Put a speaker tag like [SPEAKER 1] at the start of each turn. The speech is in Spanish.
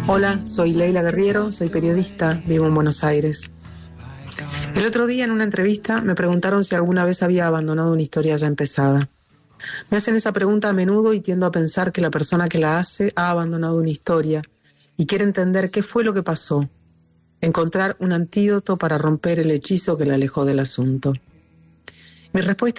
[SPEAKER 1] Hola, soy Leila Guerriero, soy periodista, vivo en Buenos Aires. El otro día en una entrevista me preguntaron si alguna vez había abandonado una historia ya empezada. Me hacen esa pregunta a menudo y tiendo a pensar que la persona que la hace ha abandonado una historia y quiere entender qué fue lo que pasó, encontrar un antídoto para romper el hechizo que la alejó del asunto. Mi respuesta